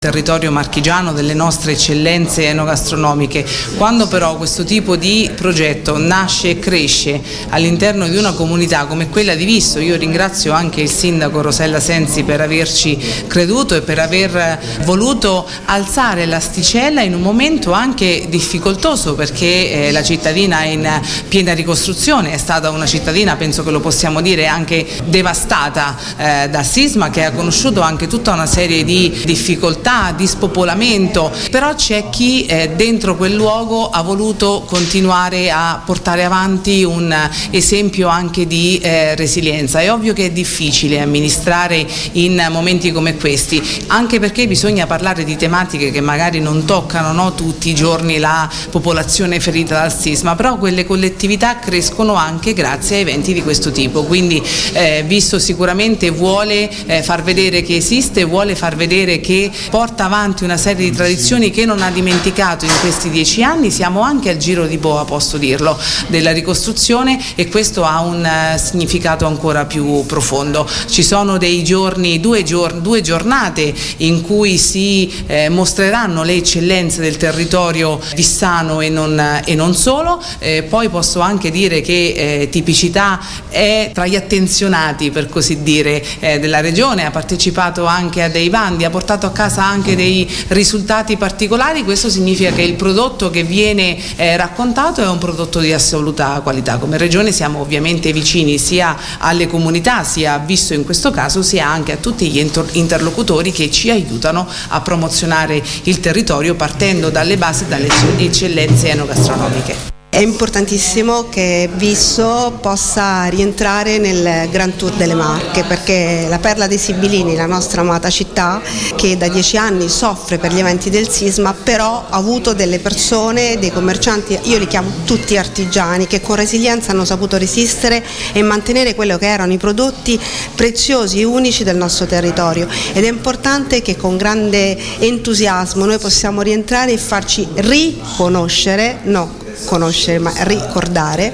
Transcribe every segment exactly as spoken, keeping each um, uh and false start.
territorio marchigiano, delle nostre eccellenze enogastronomiche. Quando però questo tipo di progetto nasce e cresce all'interno di una comunità come quella di Visso, io ringrazio anche il sindaco Rosella Sensi per averci creduto e per aver voluto alzare l'asticella in un momento anche difficoltoso, perché eh, la cittadina è in piena ricostruzione, è stata una cittadina, penso che lo possiamo dire, anche devastata eh, dal sisma, che ha conosciuto anche tutta una serie di difficoltà, di spopolamento, però c'è chi eh, dentro quel luogo ha voluto continuare a portare avanti un esempio anche di eh, resilienza. È ovvio che è difficile amministrare in momenti come questi, anche perché bisogna parlare di tematiche che magari non toccano no, tutti i giorni la popolazione ferita dal sisma, però quelle collettività crescono anche grazie a eventi di questo tipo, quindi eh, Visso sicuramente vuole eh, far vedere che esiste, vuole far vedere che porta avanti una serie di tradizioni che non ha dimenticato in questi dieci anni. Siamo anche al giro di boa, posso dirlo, della ricostruzione, e questo ha un uh, significato ancora più profondo. Ci sono dei giorni, due, gior- due giornate in cui si eh, mostreranno le eccellenze del territorio vissano e non, e non solo, eh, poi posso anche dire che eh, Tipicità è tra gli attenzionati, per così dire, eh, della regione, ha partecipato anche a dei bandi, ha portato a casa anche dei risultati particolari. Questo significa che il prodotto che viene eh, raccontato è un prodotto di assoluta qualità. Come regione siamo ovviamente vicini sia alle comunità, sia a Visso in questo caso, sia anche a tutti gli inter- interlocutori che ci aiutano a promozionare il territorio partendo dalle basi, dalle eccellenze enogastronomiche. È importantissimo che Visso possa rientrare nel Grand Tour delle Marche, perché la Perla dei Sibilini, la nostra amata città, che da dieci anni soffre per gli eventi del sisma, però ha avuto delle persone, dei commercianti, io li chiamo tutti artigiani, che con resilienza hanno saputo resistere e mantenere quello che erano i prodotti preziosi e unici del nostro territorio, ed è importante che con grande entusiasmo noi possiamo rientrare e farci riconoscere, no conoscere ma ricordare,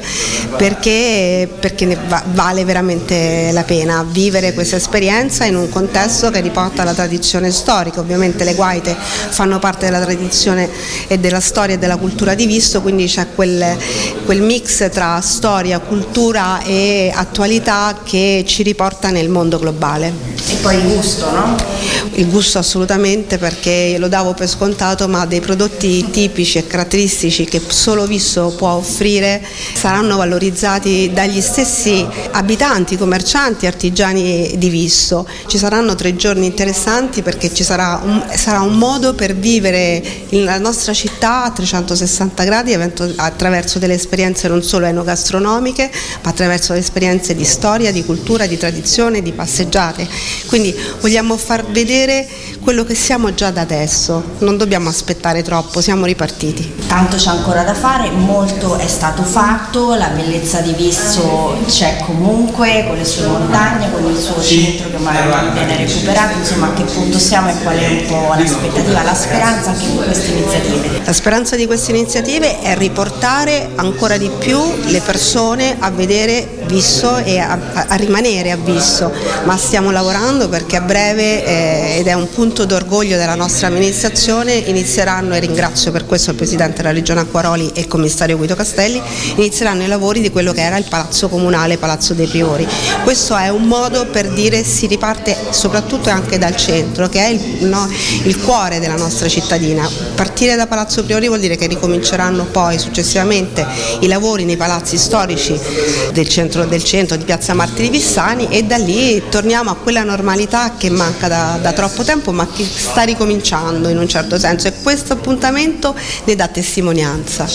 perché, perché ne va, vale veramente la pena vivere questa esperienza in un contesto che riporta la tradizione storica. Ovviamente le guaite fanno parte della tradizione e della storia e della cultura di Visso, quindi c'è quel, quel mix tra storia, cultura e attualità che ci riporta nel mondo globale. E poi il gusto, no? Il gusto assolutamente, perché lo davo per scontato, ma dei prodotti tipici e caratteristici che solo Visso può offrire saranno valorizzati dagli stessi abitanti, commercianti, artigiani di Visso. Ci saranno tre giorni interessanti, perché ci sarà un, sarà un modo per vivere la nostra città a trecentosessanta gradi attraverso delle esperienze non solo enogastronomiche, ma attraverso le esperienze di storia, di cultura, di tradizione, di passeggiate. Quindi vogliamo far vedere quello che siamo già da adesso, non dobbiamo aspettare troppo, siamo ripartiti. Tanto c'è ancora da fare, molto è stato fatto, la bellezza di Visso c'è comunque, con le sue montagne, con il suo centro che magari viene recuperato. Insomma, a che punto siamo e qual è un po' l'aspettativa, la speranza anche di queste iniziative? La speranza di queste iniziative è riportare ancora di più le persone a vedere Visso e a, a rimanere a Visso, ma stiamo lavorando perché a breve, eh, ed è un punto d'orgoglio della nostra amministrazione, inizieranno, e ringrazio per questo il Presidente della Regione Acquaroli e il Commissario Guido Castelli, inizieranno i lavori di quello che era il Palazzo Comunale, Palazzo dei Priori. Questo è un modo per dire si riparte soprattutto anche dal centro, che è il, no, il cuore della nostra cittadina. Partire da Palazzo Priori vuol dire che ricominceranno poi successivamente i lavori nei palazzi storici del centro, del centro di Piazza Martiri Vissani, e da lì torniamo a quella normalità che manca da, da troppo tempo, ma che sta ricominciando in un certo senso, e questo appuntamento ne dà testimonianza.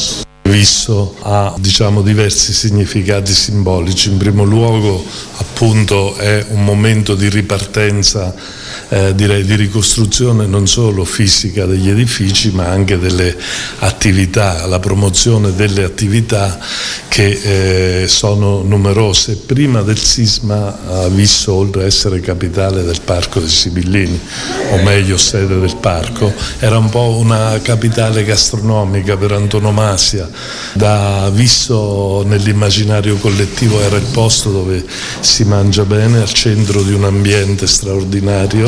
Visso ha, diciamo, diversi significati simbolici. In primo luogo, appunto, è un momento di ripartenza, eh, direi di ricostruzione non solo fisica degli edifici, ma anche delle attività, la promozione delle attività che eh, sono numerose. Prima del sisma Visso, oltre a essere capitale del Parco dei Sibillini, o meglio sede del parco, era un po' una capitale gastronomica per antonomasia. Da Visso nell'immaginario collettivo era il posto dove si mangia bene, al centro di un ambiente straordinario,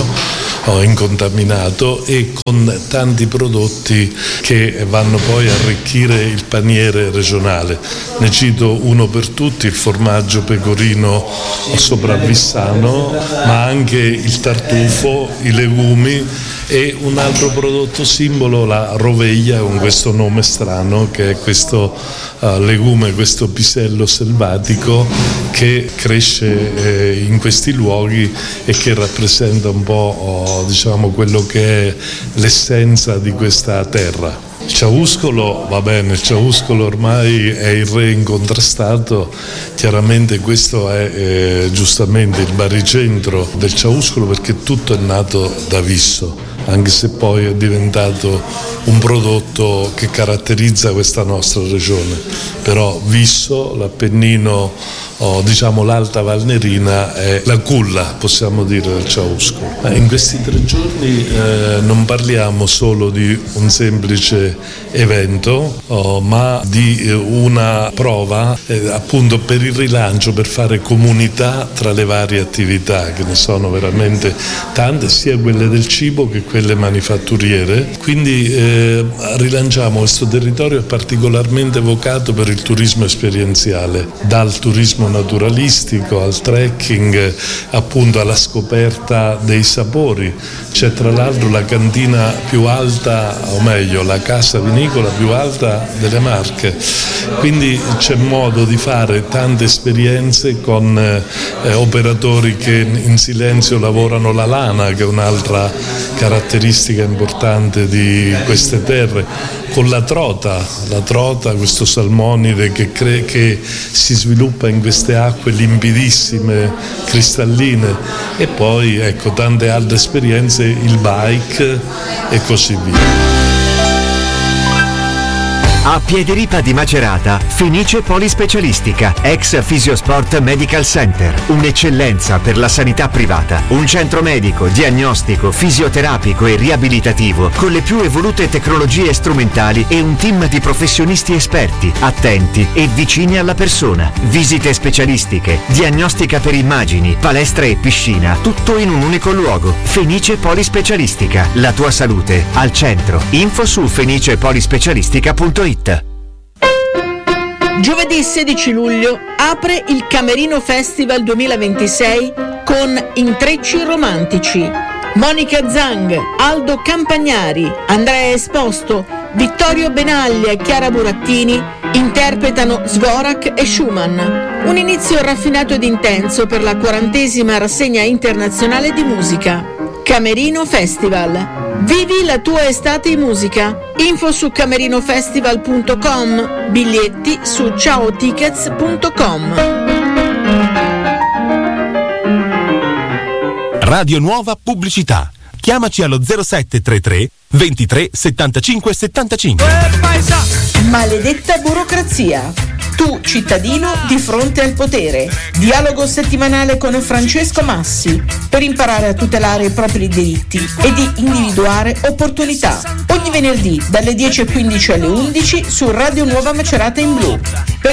oh, incontaminato e con tanti prodotti che vanno poi a arricchire il paniere regionale. Ne cito uno per tutti, il formaggio pecorino sopravvissano, ma anche il tartufo, i legumi e un altro prodotto simbolo, la roveglia, con questo nome strano, che è questo uh, legume, questo pisello selvatico che cresce eh, in questi luoghi e che rappresenta un po' oh, diciamo quello che è l'essenza di questa terra. Il ciauscolo, va bene, il ciauscolo ormai è il re incontrastato, chiaramente questo è eh, giustamente il baricentro del ciauscolo, perché tutto è nato da Visso, anche se poi è diventato un prodotto che caratterizza questa nostra regione. Però Visso, l'Appennino, oh, diciamo l'Alta Valnerina, è la culla, possiamo dire, del ciauscolo. In questi tre giorni eh, non parliamo solo di un semplice evento, oh, ma di eh, una prova eh, appunto per il rilancio, per fare comunità tra le varie attività, che ne sono veramente tante, sia quelle del cibo che quelle manifatturiere. Quindi eh, rilanciamo questo territorio particolarmente vocato per il turismo esperienziale, dal turismo naturalistico al trekking, appunto alla scoperta dei sapori. C'è tra l'altro la cantina più alta, o meglio la casa vinicola più alta delle Marche, quindi c'è modo di fare tante esperienze con eh, operatori che in silenzio lavorano la lana, che è un'altra caratteristica importante di queste terre, con la trota, la trota, questo salmonide che, cre- che si sviluppa in queste acque limpidissime, cristalline, e poi ecco tante altre esperienze, il bike e così via. A Piediripa di Macerata, Fenice Polispecialistica, ex Fisiosport Medical Center, un'eccellenza per la sanità privata, un centro medico, diagnostico, fisioterapico e riabilitativo con le più evolute tecnologie strumentali e un team di professionisti esperti, attenti e vicini alla persona. Visite specialistiche, diagnostica per immagini, palestra e piscina, tutto in un unico luogo. Fenice Polispecialistica, la tua salute al centro. Info su fenice polispecialistica punto it. Giovedì sedici luglio apre il Camerino Festival duemilaventisei con Intrecci Romantici. Monica Zang, Aldo Campagnari, Andrea Esposto, Vittorio Benaglia e Chiara Burattini interpretano Dvorak e Schumann. Un inizio raffinato ed intenso per la quarantesima rassegna internazionale di musica. Camerino Festival. Vivi la tua estate in musica. Info su camerinofestival punto com, biglietti su ciao tickets punto com. Radio Nuova Pubblicità. Chiamaci allo zero sette tre tre ventitré settantacinque settantacinque. Maledetta burocrazia. Tu, cittadino, di fronte al potere. Dialogo settimanale con Francesco Massi per imparare a tutelare i propri diritti e di individuare opportunità. Ogni venerdì dalle dieci e quindici alle undici su Radio Nuova Macerata in Blu. Per